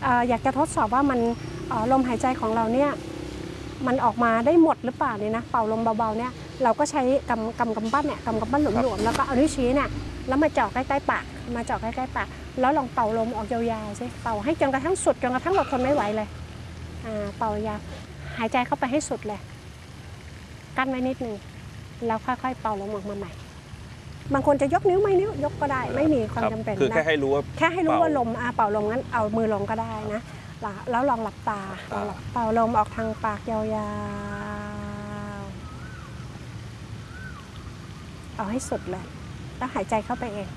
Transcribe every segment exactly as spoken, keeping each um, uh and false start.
อยากจะทดสอบว่ามันลมหายใจของเราเนี่ยมันออกมาได้หมดหรือเปล่าเนี่ยนะเป่าลมเบาๆเนี่ยเราก็ใช้กำกำกำปั้นเนี่ยกำกำปั้นหลวมๆแล้วก็เอานิ้วชี้เนี่ยแล้วมาเจาะใกล้ๆปากมาเจาะใกล้ๆปากแล้วลองเป่าลมออกยาวๆสิเป่าให้จนกระทั่งสุดจนกระทั่งเราทนไม่ไหวเลยเป่ายาวหายใจเข้าไปให้สุดเลยกั้นไว้นิดนึงแล้วค่อยๆเป่าลมออกมาใหม่บางคนจะยกนิ้วไม่นิ้วยกก็ได้ไม่มีความจำเป็นคือแค่ให้รู้ว่าแค่ให้รู้ว่าลมเป่าลมงั้นเอามือลงก็ได้นะแล้วลองหลับตาเป่าลมออกทางปากยาวๆเอาให้สุดเลยแล้วหายใจเข้าไปเอง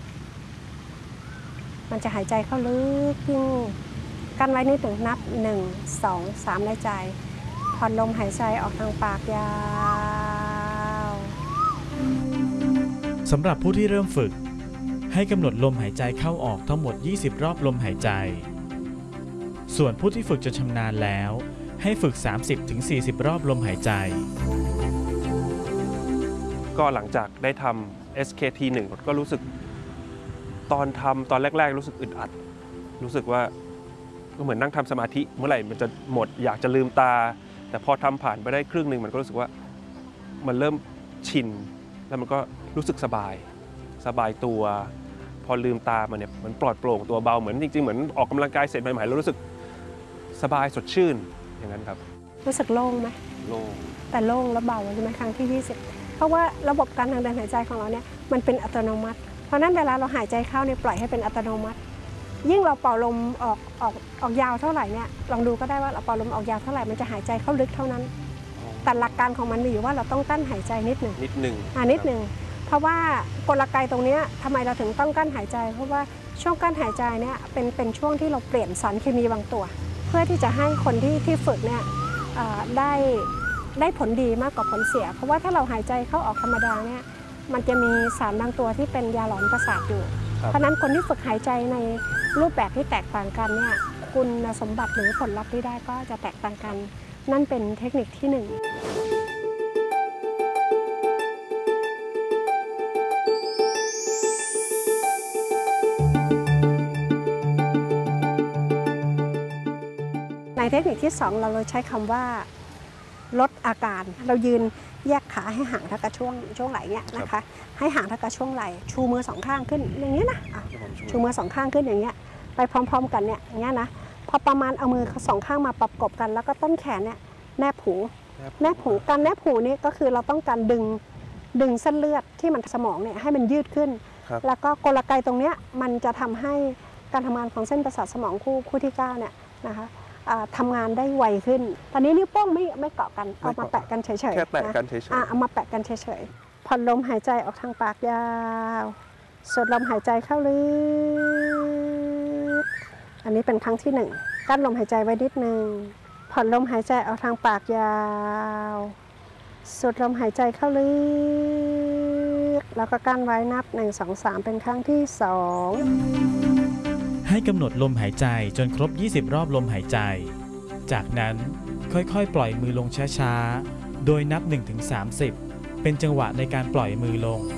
มันจะหายใจเข้าลึกยิ่งกั้นไว้นิดหนึ่งนับหนึ่งสองสามในใจผ่อนลมหายใจออกทางปากยาวสำหรับผู้ที่เริ่มฝึกให้กำหนดลมหายใจเข้าออกทั้งหมดยี่สิบรอบลมหายใจส่วนผู้ที่ฝึกจนชำนาญแล้วให้ฝึก สามสิบถึงสี่สิบ รอบลมหายใจก็หลังจากได้ทำ เอส เค ที หนึ่ง ก็รู้สึกตอนทำตอนแรกๆรู้สึกอึดอัดรู้สึกว่าก็เหมือนนั่งทำสมาธิเมื่อไหร่มันจะหมดอยากจะลืมตาแต่พอทำผ่านไปได้ครึ่งหนึ่งมันก็รู้สึกว่ามันเริ่มชินแล้วมันก็รู้สึกสบายสบายตัวพอลืมตามันเนี่ยมันปลอดโปร่งตัวเบาเหมือนจริงๆเหมือนออกกำลังกายเสร็จใหม่ๆแล้วรู้สึกสบายสดชื่นอย่างนั้นครับรู้สึกโล่งไหมโล่งแต่โล่งและเบาใช่ไหมครั้งที่ยี่สิบเพราะว่าระบบการทางเดินหายใจของเราเนี่ยมันเป็นอัตโนมัติเพราะนั้นเวลาเราหายใจเข้าเนี่ยปล่อยให้เป็นอัตโนมัติยิ่งเราเป่าลมออกออกออกยาวเท่าไหร่เนี่ยลองดูก็ได้ว่าเราเป่าลมออกยาวเท่าไหร่มันจะหายใจเข้าลึกเท่านั้นแต่หลักการของมันมีอยู่ว่าเราต้องกั้นหายใจนิดหนึ่งนิดหนึ่งอ่านิดหนึ่งเพราะว่ากลไกตรงนี้ทำไมเราถึงต้องกั้นหายใจเพราะว่าช่วงกั้นหายใจเนี่ยเป็นเป็นช่วงที่เราเปลี่ยนสารเคมีบางตัวเพื่อที่จะให้คนที่ที่ฝึกเนี่ยได้ได้ผลดีมากกว่าผลเสียเพราะว่าถ้าเราหายใจเข้าออกธรรมดาเนี่ยมันจะมีสารบางตัวที่เป็นยาหลอนประสาทอยู่เพราะนั้นคนที่ฝึกหายใจในรูปแบบที่แตกต่างกันเนี่ยคุณสมบัติหรือผลลัพธ์ที่ได้ก็จะแตกต่างกันนั่นเป็นเทคนิคที่หนึ่งในเทคนิคที่สองเราเลยใช้คำว่าลดอาการเรายืนแยกขาให้ห่างเท่ากับช่วงช่วงไหล่เนี่ยนะคะให้ห่างเท่ากับช่วงไหล่ชูมือสองข้างขึ้นอย่างนี้นะชูมือสองข้างขึ้นอย่างเงี้ยไปพร้อมๆกันเนี่ยอย่างเงี้ยนะพอประมาณเอามือสองข้างมาประกบกันแล้วก็ต้นแขนเนี่ยแนบหูแนบหูการแนบหูนี่ก็คือเราต้องการดึงดึงเส้นเลือดที่มันสมองเนี่ยให้มันยืดขึ้นแล้วก็กลไกตรงเนี้ยมันจะทำให้การทำงานของเส้นประสาทสมองคู่คู่ที่เก้าเนี่ยนะคะทำงานได้ไวขึ้นตอนนี้นิ้วโป้งไม่ไม่เกาะกันเอามาแปะกันเฉยๆแค่แปะกันเฉยๆเอามาแปะกันเฉยๆผ่อนลมหายใจออกทางปากยาวสูดลมหายใจเข้าลึกอันนี้เป็นครั้งที่หนึ่งกั้นลมหายใจไว้นิดนึงผ่อนลมหายใจออกทางปากยาวสูดลมหายใจเข้าลึกแล้วก็กั้นไว้นับหนึ่งสองสามเป็นครั้งที่สองให้กำหนดลมหายใจจนครบยี่สิบรอบลมหายใจจากนั้นค่อยๆปล่อยมือลงช้าๆโดยนับ หนึ่งถึงสามสิบ เป็นจังหวะในการปล่อยมือลง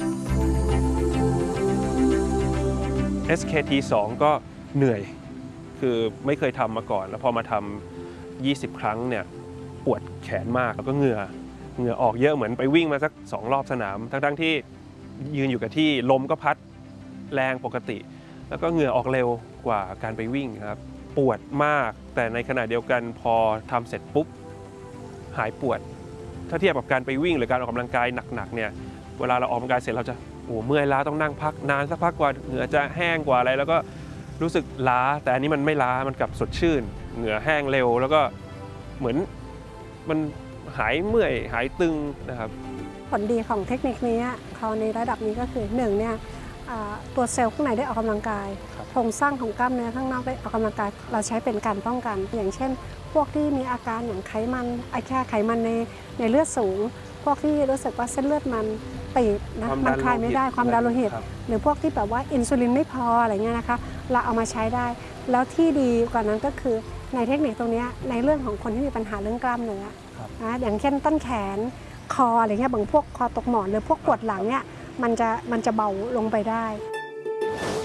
เอส เค ที สอง ก็เหนื่อยคือไม่เคยทำมาก่อนแล้วพอมาทำยี่สิบครั้งเนี่ยปวดแขนมากแล้วก็เหงื่อเหงื่อออกเยอะเหมือนไปวิ่งมาสักสองรอบสนามทั้งๆที่ยืนอยู่กับที่ลมก็พัดแรงปกติแล้วก็เหงื่อออกเร็วกว่าการไปวิ่งครับปวดมากแต่ในขณะเดียวกันพอทำเสร็จปุ๊บหายปวดถ้าเทียบกับการไปวิ่งหรือการออกกำลังกายหนักๆเนี่ยเวลาเราออกกำลังกายเสร็จเราจะโอ้เมื่อยล้าต้องนั่งพักนานสักพักกว่าเหงื่อจะแห้งกว่าอะไรแล้วก็รู้สึกล้าแต่อันนี้มันไม่ล้ามันกลับสดชื่นเหงื่อแห้งเร็วแล้วก็เหมือนมันหายเมื่อยหายตึงนะครับผลดีของเทคนิคนี้เขาในระดับนี้ก็คือหนึ่งเนี่ยตัวเซลล์ข้างในได้ออกกำลังกายโครงสร้างของกล้ามเนื้อข้างนอกได้ออกกำลังกายเราใช้เป็นการป้องกันอย่างเช่นพวกที่มีอาการอย่างไขมันไอแค่ไขมันในในเลือดสูงพวกที่รู้สึกว่าเส้นเลือดมันตีบนะมันคลายไม่ได้ความดันโลหิตหรือพวกที่แบบว่าอินซูลินไม่พออะไรเงี้ยนะคะเราเอามาใช้ได้แล้วที่ดีกว่านั้นก็คือในเทคนิคตรงนี้ในเรื่องของคนที่มีปัญหาเรื่องกล้ามเนื้อนะอย่างเช่นต้นแขนคออะไรเงี้ยบางพวกคอตกหมอนหรือพวกปวดหลังเนี่ยมันจะมันจะเบาลงไปได้